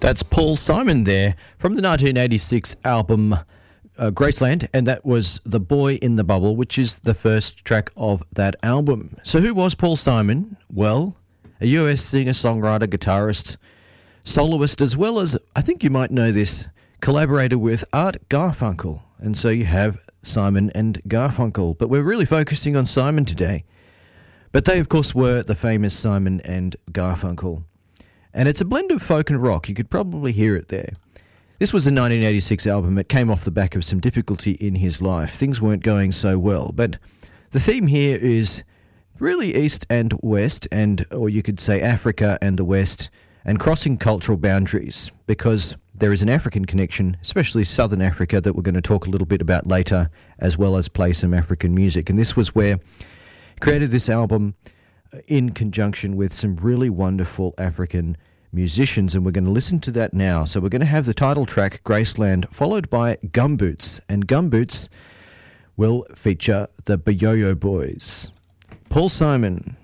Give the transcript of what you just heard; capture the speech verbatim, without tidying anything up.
That's Paul Simon there from the nineteen eighty-six album uh, Graceland, and that was The Boy in the Bubble, which is the first track of that album. So who was Paul Simon? Well, a U S singer-songwriter, guitarist, soloist, as well as, I think you might know this, collaborator with Art Garfunkel. And so you have Simon and Garfunkel, but we're really focusing on Simon today. But they, of course, were the famous Simon and Garfunkel. And it's a blend of folk and rock. You could probably hear it there. This was a nineteen eighty-six album. It came off the back of some difficulty in his life. Things weren't going so well. But the theme here is really East and West, and or you could say Africa and the West, and crossing cultural boundaries, because there is an African connection, especially Southern Africa, that we're going to talk a little bit about later, as well as play some African music. And this was where he created this album in conjunction with some really wonderful African musicians, and we're going to listen to that now. So we're going to have the title track, Graceland, followed by Gumboots, and Gumboots will feature the Boyoyo Boys. Paul Simon.